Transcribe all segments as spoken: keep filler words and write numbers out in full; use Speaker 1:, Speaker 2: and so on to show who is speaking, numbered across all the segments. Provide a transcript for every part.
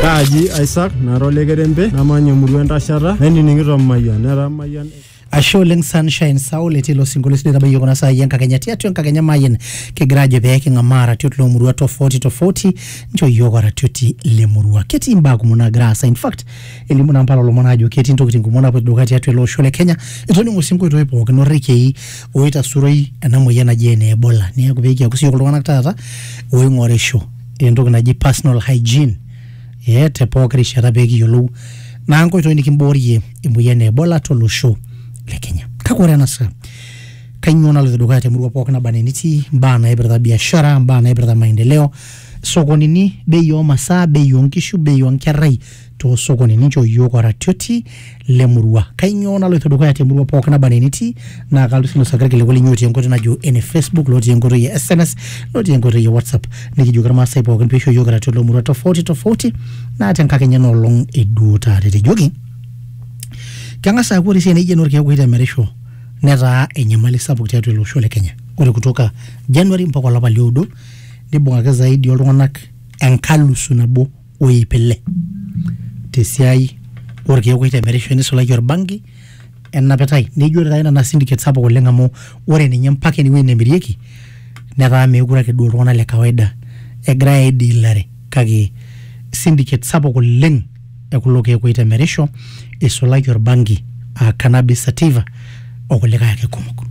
Speaker 1: Kaji Isaac narole gerembe namanyo murwenda shara neni ningiro mayan nera mayan
Speaker 2: Asholeng Sunshine Saul etilo singolo sida bayo kona saa yanka Kenya tiatu yanka Kenya mayen ke graje beke ngamara tiotlo murua tofauti tofauti njo yogara tioti le murua keti mbagu muna grasa in fact eli muna mpalo lo mwana jo keti nto kitingu muna pwetu dokati atu elo shole Kenya etoni musingo ito epo kino reke hii oita suroi enamo yana jene ebola ni ya kubeki ya kusiyo kulukana kutata uwe ngoresho endo kina ji personal hygiene ye tepo kirishi atabeki yolu na anko ito inikimbori ye imu yana ebola tolo show le Kenya. Kakore nasa kanyona lo dogate murwa poka na baneniti mbana ebrada biashara mbana ebrada maendeleo soko nini beyo masa beyo nkishu beyo nkerai to soko nini njo yoko ratioti le murwa kanyona lo dogate murwa poka na baneniti na kalusino sakreke le wali nyoti yankoto na jo ene Facebook loti yankoto ya S M S loti yankoto ya WhatsApp nikijukara masa poka npisho yoko ratioti lo murwa tofauti tofauti na atenka kenyano long eduta tete jogi Kanga saa kuri siya nije nurkia kuhita meresho neta enyamali sabu kutiatu ilo shole Kenya. Uri kutoka January mpaka lapa liudu nibongake zaidi yolunganak enkalusu nabo uipele. Tesiai urkia kuhita meresho nisola yorbangi enapetai. Nijuri taina na syndicate sabu kulenga mo ure ninye mpake niwe nemirieki neta meukura kidu ulungana le kawaida egra edi ilare kaki syndicate sabu kulenga ekuloke kuhita meresho isola yorbangi uh, cannabis sativa okuleka yake kumuku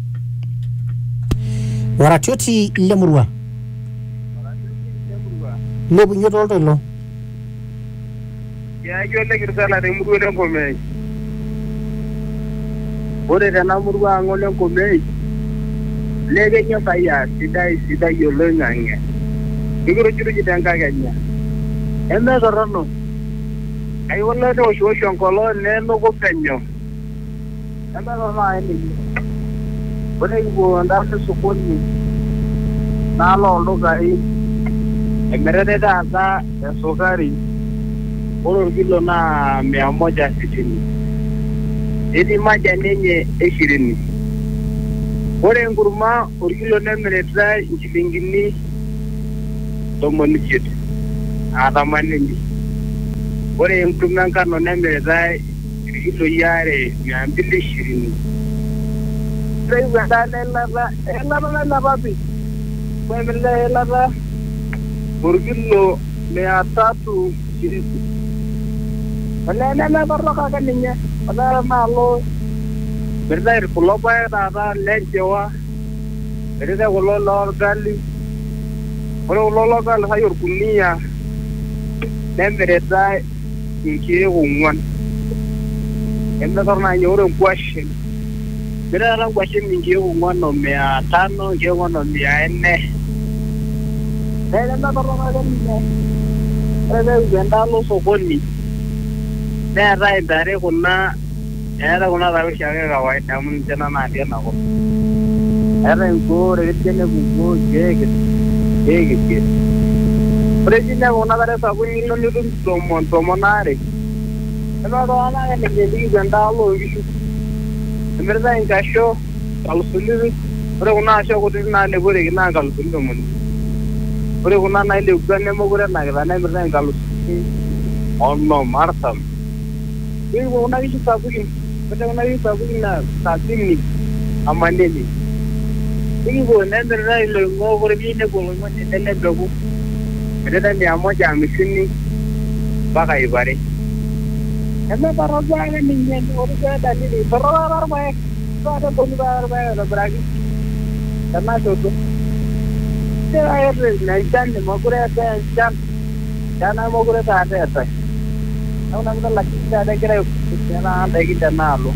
Speaker 2: waratioti lemurwa lebu nyoto olto ilo
Speaker 3: ya yole kirsala remurwa lengomei ore tena murwa ngole ngomei lege nyoka ya sidai sidai yolo ngange iguro chiru jitanga Kenya enda torono ay wala do sho sho ngolo ne no go penyo anda no ma eni bone go anda se sokoni na lo lo gai e merede da da sokari oro kilo na mia moja sitini edi maja nenye ishirini ore nguruma oro kilo na mereda shilingini tomoni chit adamani ore mtumanga no nemeza kilo yare mia mbili ishirini Sasa dada lava lava lava bi kwa mbele lava burgilo mia tatu ishirini wala na na baraka kaninya wala malo berda kuloba dada lenjewa berda kulolo gali ora kulolo gal hayor kunia nembereda inkie ungwan enda torna nyoro question bera ran question inkie ungwan no mia tano inkie ungwan no mia nne bera enda torna gani bera ugenda lo sokoni bera ibare kuna era kuna rawi shaka kawaida mun tena na ndia nako era ngore tene gugo gege gege gege Origina una gara sabuni no nitum tomo tomo nare. Ema do ana ne ngeli ganda lo ngishu. Emerda ingasho alusuli ore una asho kutina ne gore gina galusuli mun. Ore una na ile ugane mo gore na gana emerda galusuli. Onno martam. Ni una ngishu sabuni. Bete una ngishu sabuni na sabuni amaneli. Ni go ne emerda ile ngo gore bine go mo ne ne dogo. Beda mia moja hamsini mpaka ibare. Eme baraza ni nyeni orga dalili baraza bae sada boni bae na bragi. Kama toto. Tera ayer na jane mogure ta jan. Jana mogure ta ate ate. Auna ngala lakita ada kira jana dagi danalo.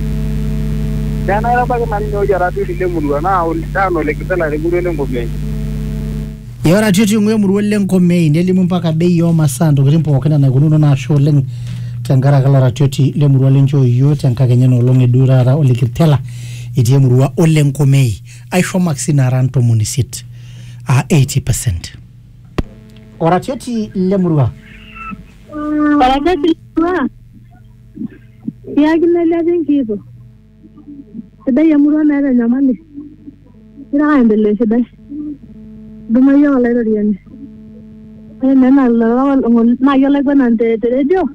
Speaker 3: Jana ra baga nan no jara tu dile munwa na ul tano le kitala re gure le ngombe.
Speaker 2: Yora titi ngwe murwele ngomei ndeli mpaka bei yo masando kirimpo wakena na gununo na sholeng tangara kala titi le murwele njo yote nkakenya no longe dura ra olikitela itie murwa ole ngomei aisho maxina ranto munisit a eighty percent ora titi le murwa
Speaker 4: ora titi wa ya gina le dengizo sedai ya murwa na ya nyamani ira endele sedai Duma yo la riani. nena lo na yo le gwana de de radio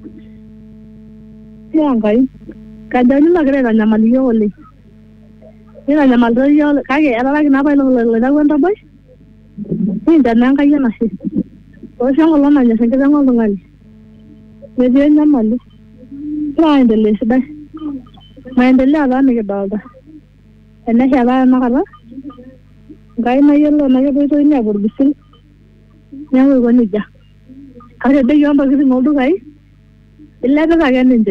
Speaker 4: ya ngai kadani magre na mali yo le ina na mali yo kage era la na ba lo le da gwanda boy ni da na ngai na si o shango lo na nya senke ngo lo ngali ne je na mali maendeleo sidai maendeleo ala nikidolta enesha na kala ngai mayiolo nakepoitoi nepuo irbisil neeku aiko nejia kake bei oontokitin oldukai ilepita ake ninche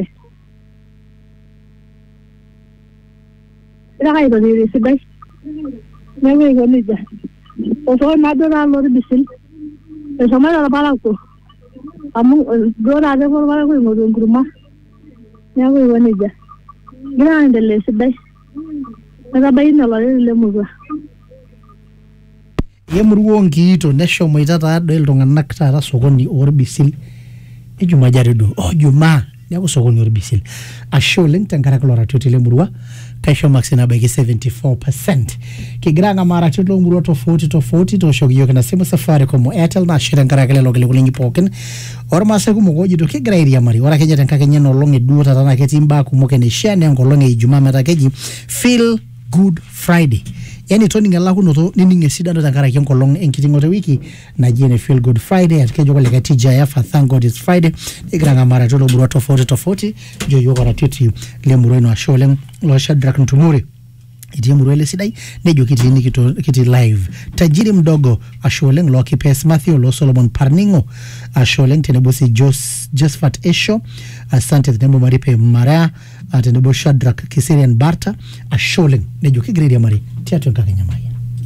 Speaker 4: ira aitotiri esidai neeku aiko nejia osokoni naduo taata lotii irbisil eshomoita orparakuo amu duo taata epuo orparakuo aing'oru enkurma neeku aiko nejia egira aendelea esidai netabaiki olorere lemurua
Speaker 2: emurua onkiito neshomoita taado iltung'anak taata sokoni orbisil ejumaja duo oh jumaa neeku sokoni orbisil ashe oleng tenkaraki loratioti lemurua kaisho maksi nabaiki seventy-four percent kigira ang'amaa ratioti lomurua tofauti tofauti tooshoki yiok ina simu Safaricom o Airtel nashe tenkaraki lelo kilikulinyi pookin ormaasai kumok oojito kigira airiamari ore akenyɛ tenkakenya enoolong eduo taata naa ketii mbaa kumok eneishia naa enkolong e Ijumaa metaa keji Feel Good Friday yani toning elakunoto nining esidano tenkaraki enkolong enkiting'oto ewiki naji ene Feel Good Friday atikejo kolikae T G I F Thank God It's Friday egira ang'amaa ratioti lomurua tofauti tofauti jo yiok oratioti lemurua ino ashe oleng lo Shadrack Ntumore etii emurua ele sidai nejo kitii nikito kitii live tajiri mdogo ashe oleng lo Kipes Matthew lo Solomon Parningo ashe oleng tenebo si Jos Josephat Esho asante tenebo Maripe Mara tenebo Shadrack Kiserian Barta ashe oleng nejo kigira airiamari tiatua enkakenya Mayian.